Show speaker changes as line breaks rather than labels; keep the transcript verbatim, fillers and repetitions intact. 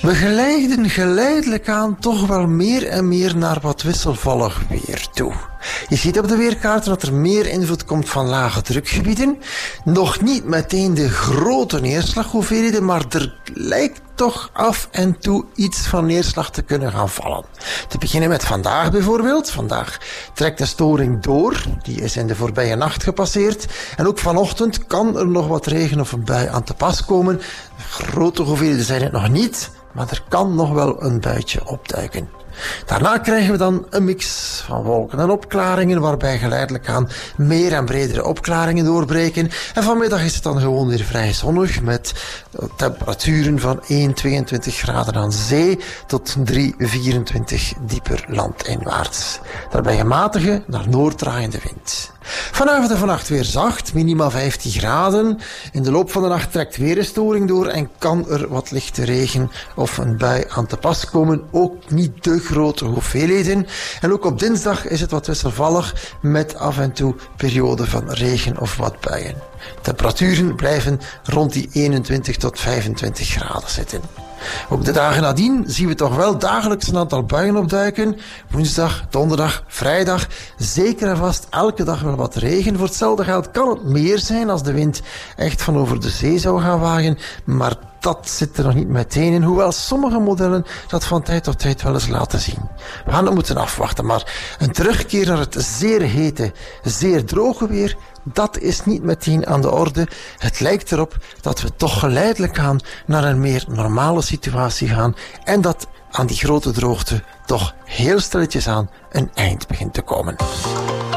We glijden geleidelijk aan toch wel meer en meer naar wat wisselvallig weer toe. Je ziet op de weerkaart dat er meer invloed komt van lage drukgebieden. Nog niet meteen de grote neerslaghoeveelheden, maar er lijkt toch af en toe iets van neerslag te kunnen gaan vallen. Te beginnen met vandaag bijvoorbeeld. Vandaag trekt de storing door. Die is in de voorbije nacht gepasseerd. En ook vanochtend kan er nog wat regen of een bui aan te pas komen. Grote hoeveelheden zijn het nog niet, maar er kan nog wel een buitje opduiken. Daarna krijgen we dan een mix van wolken en opklaringen, waarbij geleidelijk aan meer en bredere opklaringen doorbreken. En vanmiddag is het dan gewoon weer vrij zonnig, met temperaturen van één, tweeëntwintig graden aan zee tot drie, vierentwintig dieper landinwaarts. Daarbij een matige naar noord draaiende wind. Vanavond en vannacht weer zacht, minimaal vijftien graden. In de loop van de nacht trekt weer een storing door en kan er wat lichte regen of een bui aan te pas komen. Ook niet de grote hoeveelheden. En ook op dinsdag is het wat wisselvallig met af en toe perioden van regen of wat buien. Temperaturen blijven rond die eenentwintig tot vijfentwintig graden zitten. Ook de dagen nadien zien we toch wel dagelijks een aantal buien opduiken. Woensdag, donderdag, vrijdag. Zeker en vast elke dag wel wat regen. Voor hetzelfde geld kan het meer zijn als de wind echt van over de zee zou gaan waaien. Maar dat zit er nog niet meteen in. Hoewel sommige modellen dat van tijd tot tijd wel eens laten zien. We gaan het moeten afwachten. Maar een terugkeer naar het zeer hete, zeer droge weer, dat is niet meteen aan de orde. Het lijkt erop dat we toch geleidelijk aan naar een meer normale situatie gaan en dat aan die grote droogte toch heel stilletjes aan een eind begint te komen.